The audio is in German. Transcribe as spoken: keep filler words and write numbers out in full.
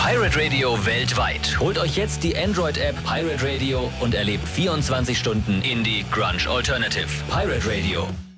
Pirate Radio weltweit. Holt euch jetzt die Android-App Pirate Radio und erlebt vierundzwanzig Stunden Indie Grunge Alternative. Pirate Radio.